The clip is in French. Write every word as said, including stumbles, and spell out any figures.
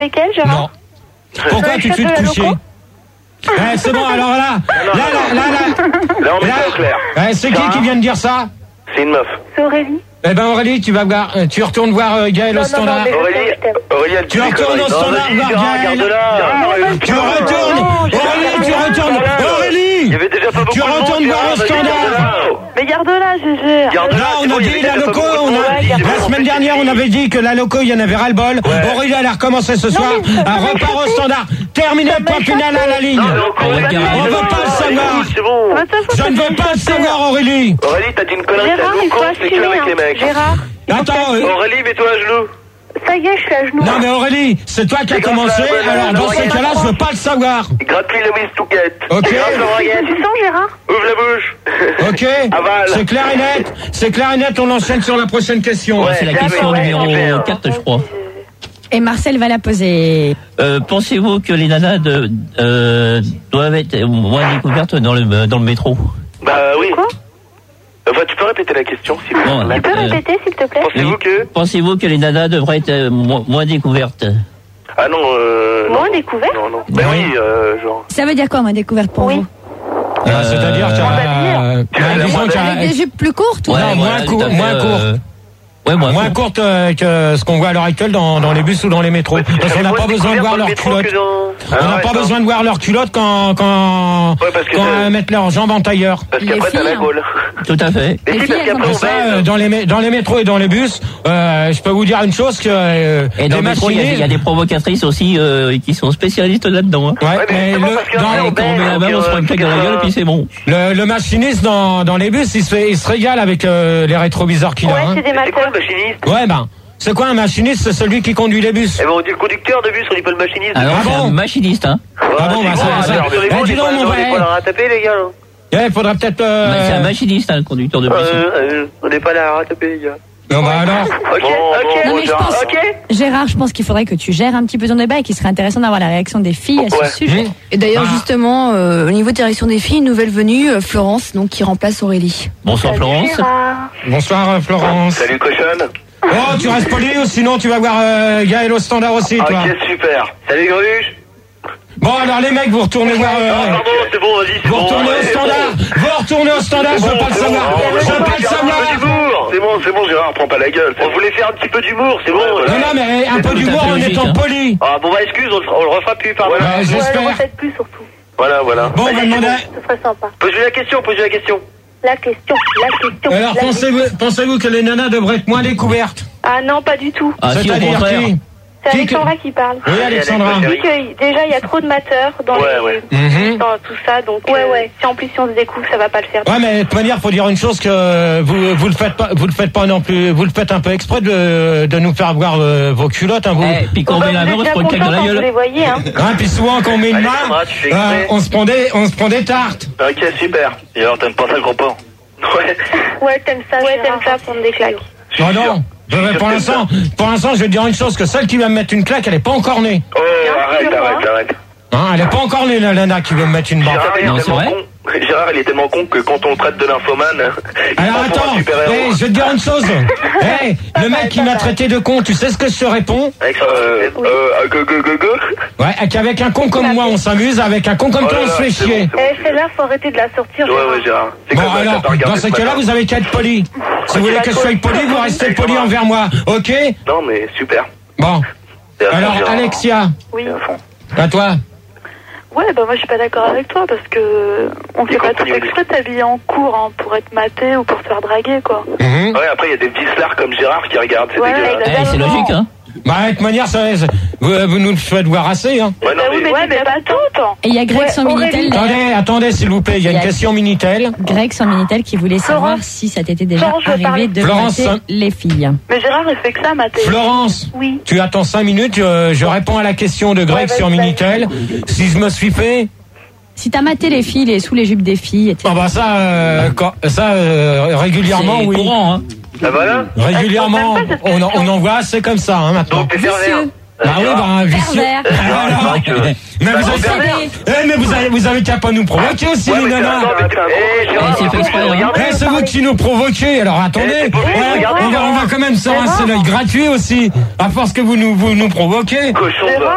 lesquelles, Gérard? Non. Pourquoi tu te fais coucher? Eh, c'est bon, alors là, là, là, là, là, là, on est pas au clair. Eh, c'est qui qui vient de dire ça? C'est une meuf. C'est Aurélie. Eh ben Aurélie, tu vas voir, euh, tu retournes voir euh, Gaël au standard. Aurélie, Aurélie, elle tu retournes au standard voir Gaël. Tu retournes, Aurélie, tu retournes, Aurélie. Tu retournes voir au standard. Mais garde-la, Gégé. Là, on a dit la loco, on a, la semaine dernière, on avait dit que la loco, il y en avait ras-le-bol. Aurélie, elle a recommencé ce soir. Un repart au standard. Terminé, point final à la ligne. On ne veut pas le savoir. Je ne veux pas le savoir, Aurélie. Aurélie, t'as dit une connerie, t'as loco, c'est que avec les mecs. Gérard. Attends, Aurélie, mets-toi à genoux. Ça y est, je suis à genoux. Non mais Aurélie, c'est toi qui as commencé, alors dans ces cas-là, je veux pas le savoir. Gratte-lui le Touquette. Ok. Tu sens, Gérard? Ouvre la bouche. Ok. C'est clair et net. C'est clair et net, on enchaîne sur la prochaine question. Ouais, c'est la question numéro quatre, je crois. Et Marcel va la poser. Euh, pensez-vous que les nanas de, euh, doivent être moins découvertes dans le, dans le métro? Bah oui. Quoi? Enfin, tu peux répéter la question, s'il vous plaît. Bon, Tu peux euh, répéter, s'il te plaît? Pensez-vous que... Pensez-vous que les nanas devraient être euh, moins, moins découvertes? Ah non, euh... Moins non. découverte? Non, non. Ben oui, euh, genre... Ça veut dire quoi, moins découverte pour Oui. vous? Ah, c'est-à-dire qu'il y a, euh, bah, disons qu'il y a- Avec des jupes plus courtes ou Ouais, Ouais, moins voilà, court- tout à fait, moins euh, courte. Ouais, moins, moins court. courte euh, que ce qu'on voit à l'heure actuelle dans, dans les bus ou dans les métros. Parce qu'on n'a pas besoin de voir leurs culottes. On n'a pas besoin de voir leurs culottes quand quand Ouais, parce que quand c'est- euh, mettent leurs jambes en tailleur. Parce Les qu'après, t'as la filles, gaule. Tout à fait. Mais Les si, filles, parce elles ont qu'après, Et on ça, euh, baise. dans les mé- dans les métros et dans les bus, euh, je peux vous dire une chose que euh, Et dans les le métro, il y, a des- il y a machinistes. des provocatrices aussi euh, qui sont spécialistes là-dedans. Hein. Ouais, Ouais, mais mais justement, le, parce que dans- après, on Quand on met la donc, main, on se prend une claque dans la gueule et puis c'est bon. le, le machiniste dans, dans les bus, il se, fait, il se régale avec euh, les rétroviseurs qu'il a. Ouais, hein. c'est des C'est quoi mateurs. le machiniste? Ouais, ben, c'est quoi un machiniste? C'est celui qui conduit les bus. Eh ben, on dit le conducteur de bus, on dit pas le machiniste. Alors, Ah c'est bon un machiniste, hein. Ah bon, bah, ça- ça- Eh, dis donc, mon On vrai. est pas là à taper, les gars. Il ouais, faudrait peut-être. Euh... Bah, c'est un machiniste, hein, le conducteur de bus. Euh, euh, on n'est pas là à taper, les gars. Non, bah alors. Ok, Bon, ok. Non, mais je pense- Ok. Gérard, je pense qu'il faudrait que tu gères un petit peu ton débat et qu'il serait intéressant d'avoir la réaction des filles à ce Ouais. sujet. Mmh. Et d'ailleurs, Ah. justement, euh, au niveau des réactions des filles, une nouvelle venue, euh, Florence, donc qui remplace Aurélie. Bonsoir Florence. Gérard. Bonsoir, euh, Florence. Salut, cochonne. Oh, tu restes poli ou sinon tu vas voir euh, Gaël au standard aussi, toi. Ok, super. Salut, Greluche. Bon, alors les mecs, vous retournez voir. euh, Ah, pardon, c'est bon, vas-y, c'est vous bon. retournez ouais, au c'est standard. bon. Vous retournez au standard. Je veux pas le C'est bon, savoir. c'est bon, Je veux on va pas le faire un savoir. petit peu d'humour. C'est bon, c'est bon, Gérard, prends pas la gueule. On voulait faire un petit peu d'humour, c'est bon. Non, non, mais un peu tout d'humour à fait en logique, étant hein. poli. Ah, bon, bah, excuse, on le, on le refera plus, pardon. Ouais, Ouais, le j'espère. refaites plus, surtout. Voilà, voilà. Bon, on va demander. Ce serait sympa. Pose-lui la question, pose-lui la question. La question, la question. Alors, la pensez-vous, pensez-vous que les nanas devraient être moins découvertes? Ah non, pas du tout. Ah, si, au C'est-à-dire contraire. qui? C'est Qui Alexandra qui parle. Oui, Alexandra. Il dit que déjà il y a trop de mateurs dans, Ouais, les, ouais. Mhm. dans tout ça, donc ouais, euh, ouais. Si en plus si on se découvre, ça va pas le faire. Ouais, mais de toute manière, faut dire une chose que vous vous le faites pas, vous le faites pas non plus, vous le faites un peu exprès de de nous faire voir euh, vos culottes, hein, vous. Eh, puis quand on met la main, on se prend une claque dans la Vous gueule. les voyez, hein. Hein, puis souvent quand on met une main, Alexandra, tu fais euh, exprès. on se prend des, on se prend des tartes. Ok, super. Et alors, t'aimes pas ça, le gros porc? Ouais. Ouais, t'aimes ça, ouais, t'aimes ça, prendre des claques. Non, non. Je vais- pour l'instant, pour l'instant, je vais te dire une chose, que celle qui va me mettre une claque, elle est pas encore née. Oh, Bien arrête, sûr, arrête, hein. arrête. Hein, elle est pas encore née, la nana qui veut me mettre une barre. Gérard, il Non, est c'est tellement vrai. con. Gérard, il est tellement con que quand on le traite de nymphomane, il Alors prend pour attends, un super-héros. hey, je vais te dire une chose. Hey, le mec qui m'a traité de con, tu sais ce que je te réponds? Avec euh, euh, go, go, go, go. Ouais, qu'avec un con comme moi, on s'amuse, avec un con comme Oh toi, là on se là, fait c'est chier. bon, c'est bon. Eh, celle-là, faut arrêter de la sortir. Ouais, ouais, Gérard. C'est Bon comme ça, alors, t'as pas regardé dans ce ce cas-là, matin. vous avez qu'à être poli. Si vous voulez que je sois poli, vous restez poli envers moi, ok? Non, mais super. Bon. C'est à fond, Alors, Gérard. Alexia, Oui. C'est à fond. à toi. Ouais, bah moi je suis pas d'accord avec toi parce que on fait pas tout continue, exprès de t'habiller en cours hein, pour être maté ou pour te faire draguer quoi. Mhm. Ouais, après, il y a des vislards comme Gérard qui regardent, c'est Ouais, dégueulasse. exact. Eh, c'est logique, hein. Bah, de toute manière, ça, ça- vous, vous nous le faites voir assez, hein. Ouais, non, Bah oui, mais... mais, ouais, mais pas tout. Et il y a Greg Ouais, sans Minitel. Attendez, attendez, s'il vous plaît, il y a une question Minitel. Greg sans Minitel qui voulait savoir Florence. si ça t'était déjà Florence, je veux arrivé parler. de Florence, mater hein. les filles. Mais Gérard il fait que ça maté. Florence, Oui. tu attends cinq minutes, euh, je réponds à la question de Greg Ouais, sur vas-y, Minitel. Si je me suis fait, Si t'as maté les filles, les sous les jupes des filles, et cetera. ah bah ça, euh, quand- ça euh, régulièrement, C'est oui. courant, hein. Ah, voilà. Régulièrement, Elle comprend pas cette on, en- question. on en voit, c'est comme ça, hein, maintenant. Donc, t'es pervers. Bah oui, bah, vicieux. Pervers. Ah, alors, c'est vrai que- mais vous Bah, avez, pervers. eh, mais vous avez, vous avez qu'à pas nous provoquer aussi, Ouais, les mais nanas. attends, mais t'es- Eh, Gérard, Eh, c'est fait exprès, hein. regardez. Eh, c'est vous qui nous provoquez, alors attendez, Eh, c'est pour vous, Ouais, regardez, on, va, on va quand même se rincer l'œil gratuit aussi, à force que vous nous, vous nous provoquez. Cochon, Gérard, va.